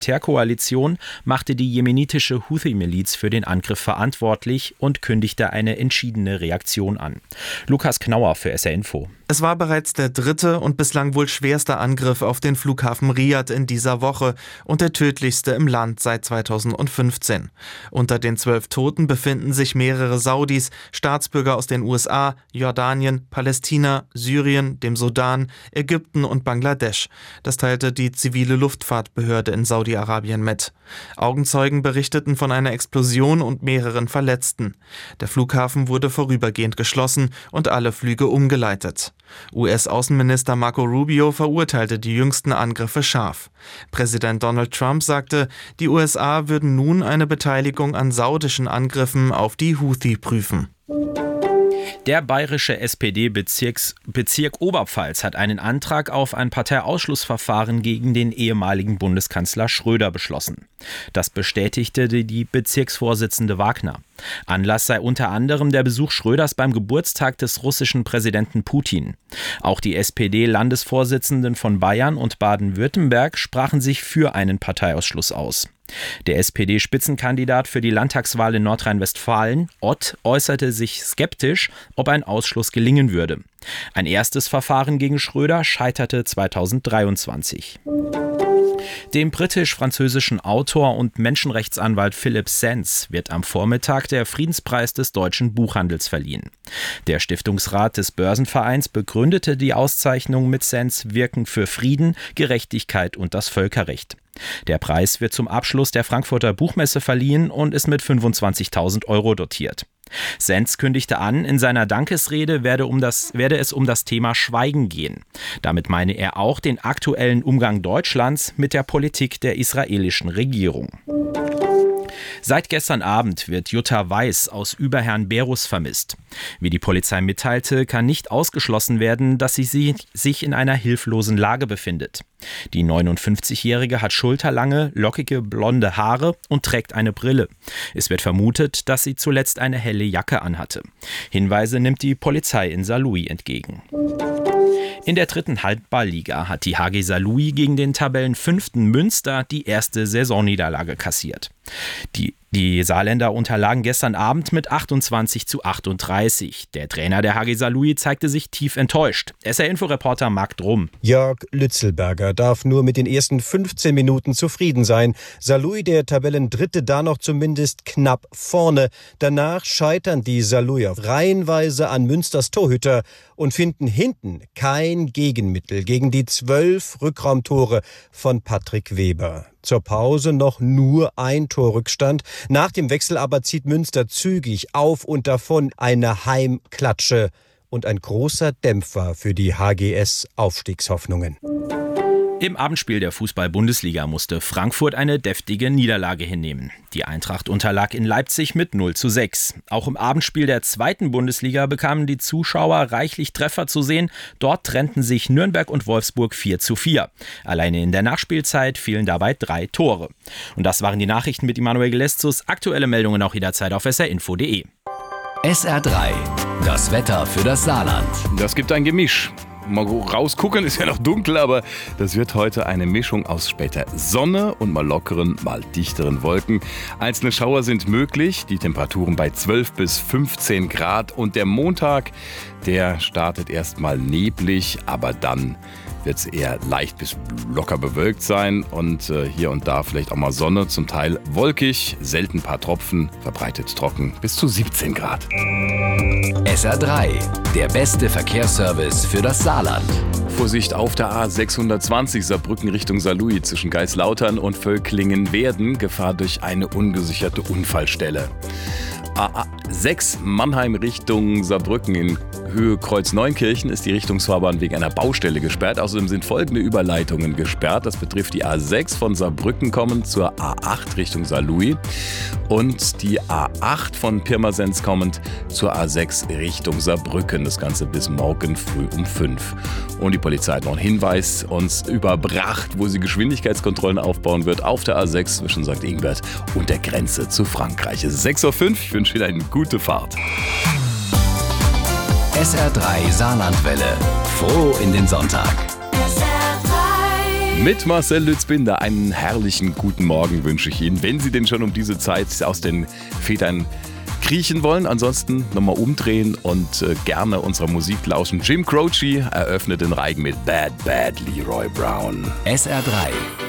Militärkoalition machte die jemenitische Houthi-Miliz für den Angriff verantwortlich und kündigte eine entschiedene Reaktion an. Lukas Knauer für SR Info. Es war bereits der dritte und bislang wohl schwerste Angriff auf den Flughafen Riyadh in dieser Woche und der tödlichste im Land seit 2015. Unter den 12 Toten befinden sich mehrere Saudis, Staatsbürger aus den USA, Jordanien, Palästina, Syrien, dem Sudan, Ägypten und Bangladesch. Das teilte die zivile Luftfahrtbehörde in Saudi-Arabien mit. Augenzeugen berichteten von einer Explosion und mehreren Verletzten. Der Flughafen wurde vorübergehend geschlossen und alle Flüge umgeleitet. US-Außenminister Marco Rubio verurteilte die jüngsten Angriffe scharf. Präsident Donald Trump sagte, die USA würden nun eine Beteiligung an saudischen Angriffen auf die Houthi prüfen. Der bayerische SPD-Bezirk Oberpfalz hat einen Antrag auf ein Parteiausschlussverfahren gegen den ehemaligen Bundeskanzler Schröder beschlossen. Das bestätigte die Bezirksvorsitzende Wagner. Anlass sei unter anderem der Besuch Schröders beim Geburtstag des russischen Präsidenten Putin. Auch die SPD-Landesvorsitzenden von Bayern und Baden-Württemberg sprachen sich für einen Parteiausschluss aus. Der SPD-Spitzenkandidat für die Landtagswahl in Nordrhein-Westfalen, Ott, äußerte sich skeptisch, ob ein Ausschluss gelingen würde. Ein erstes Verfahren gegen Schröder scheiterte 2023. Dem britisch-französischen Autor und Menschenrechtsanwalt Philipp Sands wird am Vormittag der Friedenspreis des deutschen Buchhandels verliehen. Der Stiftungsrat des Börsenvereins begründete die Auszeichnung mit Sands Wirken für Frieden, Gerechtigkeit und das Völkerrecht. Der Preis wird zum Abschluss der Frankfurter Buchmesse verliehen und ist mit 25.000 € dotiert. Sands kündigte an, in seiner Dankesrede werde es um das Thema Schweigen gehen. Damit meine er auch den aktuellen Umgang Deutschlands mit der Politik der israelischen Regierung. Seit gestern Abend wird Jutta Weiß aus Überherrn-Berus vermisst. Wie die Polizei mitteilte, kann nicht ausgeschlossen werden, dass sie sich in einer hilflosen Lage befindet. Die 59-Jährige hat schulterlange, lockige, blonde Haare und trägt eine Brille. Es wird vermutet, dass sie zuletzt eine helle Jacke anhatte. Hinweise nimmt die Polizei in Saarlouis entgegen. In der 3. Handballliga hat die HG Saarlouis gegen den Tabellenfünften Münster die erste Saisonniederlage kassiert. Die Saarländer unterlagen gestern Abend mit 28:38. Der Trainer der HG Saarlouis zeigte sich tief enttäuscht. SR-Info-Reporter Marc Drum. Jörg Lützelberger darf nur mit den ersten 15 Minuten zufrieden sein. Saarlouis, der Tabellendritte, da noch zumindest knapp vorne. Danach scheitern die Saarlouier reihenweise an Münsters Torhüter und finden hinten kein Gegenmittel gegen die 12 Rückraumtore von Patrick Weber. Zur Pause noch nur ein Torrückstand. Nach dem Wechsel aber zieht Münster zügig auf und davon, eine Heimklatsche und ein großer Dämpfer für die HGS-Aufstiegshoffnungen. Im Abendspiel der Fußball-Bundesliga musste Frankfurt eine deftige Niederlage hinnehmen. Die Eintracht unterlag in Leipzig mit 0:6. Auch im Abendspiel der 2. Bundesliga bekamen die Zuschauer reichlich Treffer zu sehen. Dort trennten sich Nürnberg und Wolfsburg 4:4. Alleine in der Nachspielzeit fielen dabei 3 Tore. Und das waren die Nachrichten mit Immanuel Geleszus. Aktuelle Meldungen auch jederzeit auf srinfo.de. SR3, das Wetter für das Saarland. Das gibt ein Gemisch. Mal rausgucken, ist ja noch dunkel, aber das wird heute eine Mischung aus später Sonne und mal lockeren, mal dichteren Wolken. Einzelne Schauer sind möglich, die Temperaturen bei 12 bis 15 Grad. Und der Montag, der startet erstmal neblig, aber dann wird es eher leicht bis locker bewölkt sein und hier und da vielleicht auch mal Sonne, zum Teil wolkig, selten ein paar Tropfen, verbreitet trocken bis zu 17 Grad. SR3, der beste Verkehrsservice für das Saarland. Vorsicht auf der A620 Saarbrücken Richtung Saarlouis zwischen Geislautern und Völklingen-Werden, Gefahr durch eine ungesicherte Unfallstelle. A6 Mannheim Richtung Saarbrücken in Höhe Kreuz-Neunkirchen ist die Richtungsfahrbahn wegen einer Baustelle gesperrt. Außerdem sind folgende Überleitungen gesperrt. Das betrifft die A6 von Saarbrücken kommend zur A8 Richtung Saarlouis und die A8 von Pirmasens kommend zur A6 Richtung Saarbrücken. Das Ganze bis morgen früh um 5. Und die Polizei hat noch einen Hinweis uns überbracht, wo sie Geschwindigkeitskontrollen aufbauen wird auf der A6 zwischen St. Ingbert und der Grenze zu Frankreich. Es ist 6:05 Uhr. Ich wünsche Ihnen eine gute Fahrt. SR3 Saarlandwelle. Froh in den Sonntag. SR3 Mit Marcel Lützbinder einen herrlichen guten Morgen wünsche ich Ihnen, wenn Sie denn schon um diese Zeit aus den Federn kriechen wollen. Ansonsten nochmal umdrehen und gerne unserer Musik lauschen. Jim Croce eröffnet den Reigen mit Bad Bad Leroy Brown. SR3